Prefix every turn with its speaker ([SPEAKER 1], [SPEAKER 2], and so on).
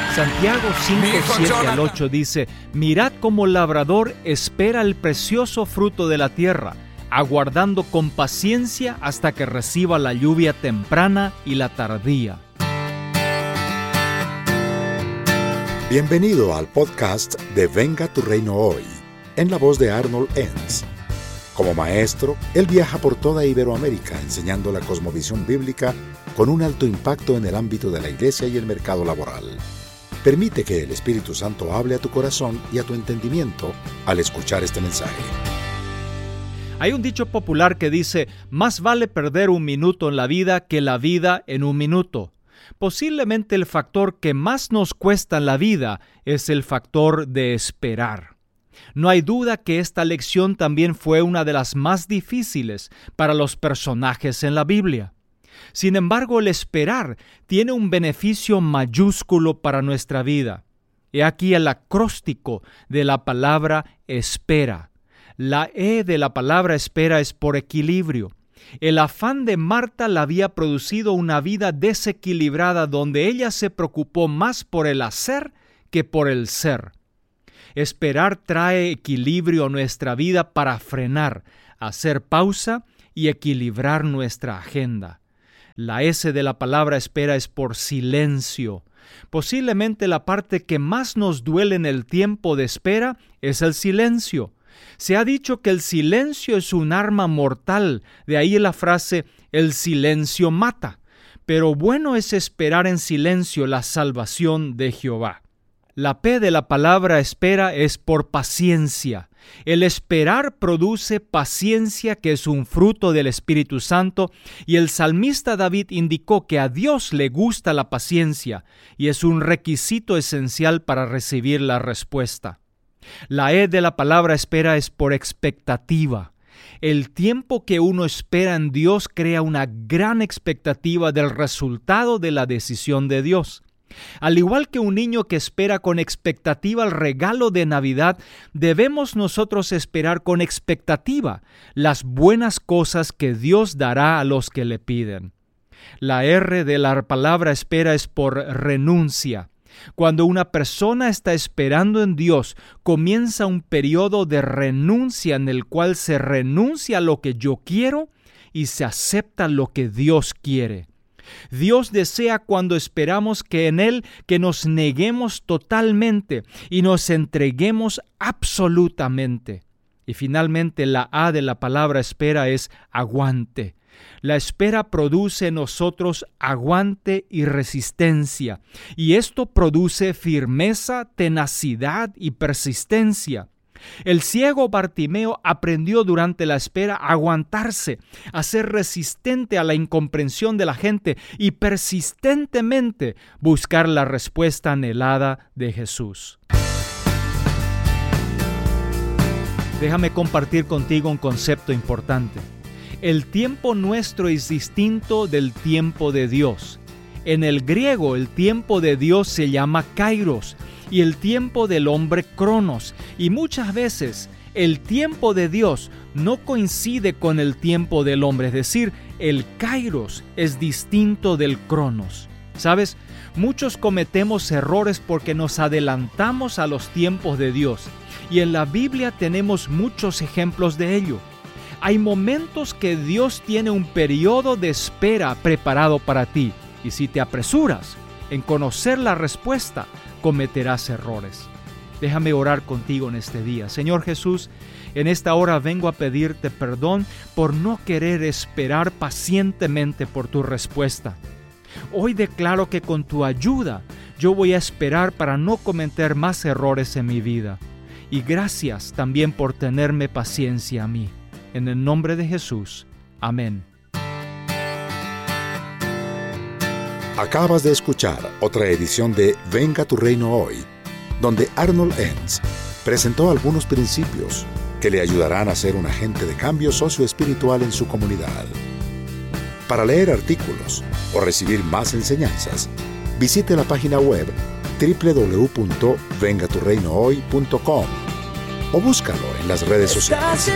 [SPEAKER 1] Santiago 5, 7 al 8 dice: mirad cómo el labrador espera el precioso fruto de la tierra, aguardando con paciencia hasta que reciba la lluvia temprana y la tardía.
[SPEAKER 2] Bienvenido al podcast de Venga tu Reino Hoy, en la voz de Arnold Enns. Como maestro, él viaja por toda Iberoamérica enseñando la cosmovisión bíblica con un alto impacto en el ámbito de la iglesia y el mercado laboral. Permite que el Espíritu Santo hable a tu corazón y a tu entendimiento al escuchar este mensaje.
[SPEAKER 1] Hay un dicho popular que dice: más vale perder un minuto en la vida que la vida en un minuto. Posiblemente el factor que más nos cuesta en la vida es el factor de esperar. No hay duda que esta lección también fue una de las más difíciles para los personajes en la Biblia. Sin embargo, el esperar tiene un beneficio mayúsculo para nuestra vida. He aquí el acróstico de la palabra espera. La E de la palabra espera es por equilibrio. El afán de Marta la había producido una vida desequilibrada donde ella se preocupó más por el hacer que por el ser. Esperar trae equilibrio a nuestra vida para frenar, hacer pausa y equilibrar nuestra agenda. La S de la palabra espera es por silencio. Posiblemente la parte que más nos duele en el tiempo de espera es el silencio. Se ha dicho que el silencio es un arma mortal, de ahí la frase «el silencio mata». Pero bueno es esperar en silencio la salvación de Jehová. La P de la palabra espera es por paciencia. El esperar produce paciencia, que es un fruto del Espíritu Santo, y el salmista David indicó que a Dios le gusta la paciencia y es un requisito esencial para recibir la respuesta. La E de la palabra espera es por expectativa. El tiempo que uno espera en Dios crea una gran expectativa del resultado de la decisión de Dios. Al igual que un niño que espera con expectativa el regalo de Navidad, debemos nosotros esperar con expectativa las buenas cosas que Dios dará a los que le piden. La R de la palabra espera es por renuncia. Cuando una persona está esperando en Dios, comienza un periodo de renuncia en el cual se renuncia a lo que yo quiero y se acepta lo que Dios quiere. Dios desea cuando esperamos que en Él que nos neguemos totalmente y nos entreguemos absolutamente. Y finalmente la A de la palabra espera es aguante. La espera produce en nosotros aguante y resistencia, y esto produce firmeza, tenacidad y persistencia. El ciego Bartimeo aprendió durante la espera a aguantarse, a ser resistente a la incomprensión de la gente y persistentemente buscar la respuesta anhelada de Jesús. Déjame compartir contigo un concepto importante. El tiempo nuestro es distinto del tiempo de Dios. En el griego, el tiempo de Dios se llama kairos y el tiempo del hombre cronos. Y muchas veces el tiempo de Dios no coincide con el tiempo del hombre. Es decir, el kairos es distinto del cronos. ¿Sabes? Muchos cometemos errores porque nos adelantamos a los tiempos de Dios. Y en la Biblia tenemos muchos ejemplos de ello. Hay momentos que Dios tiene un periodo de espera preparado para ti, y si te apresuras en conocer la respuesta, cometerás errores. Déjame orar contigo en este día. Señor Jesús, en esta hora vengo a pedirte perdón por no querer esperar pacientemente por tu respuesta. Hoy declaro que con tu ayuda yo voy a esperar para no cometer más errores en mi vida. Y gracias también por tenerme paciencia a mí. En el nombre de Jesús. Amén.
[SPEAKER 2] Acabas de escuchar otra edición de Venga tu Reino Hoy, donde Arnold Enns presentó algunos principios que le ayudarán a ser un agente de cambio socioespiritual en su comunidad. Para leer artículos o recibir más enseñanzas, visite la página web www.vengaturreinohoy.com o búscalo en las redes sociales.